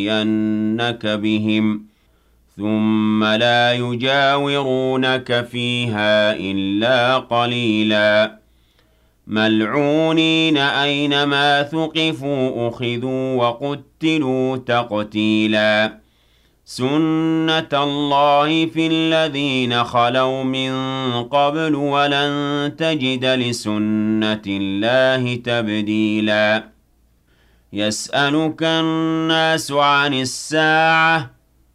يَنَّكَ بِهِمْ ثُمَّ لَا يُجَاوِرُونَكَ فِيهَا إِلَّا قَلِيلًا مَلْعُونِينَ أَيْنَمَا ثُقِفُوا أُخِذُوا وَقُتِّلُوا تَقْتِيلًا سُنَّةَ اللَّهِ فِي الَّذِينَ خَلَوْا مِن قَبْلُ وَلَن تَجِدَ لِسُنَّةِ اللَّهِ تَبْدِيلًا يَسْأَلُكَ النَّاسُ عَنِ السَّاعَةِ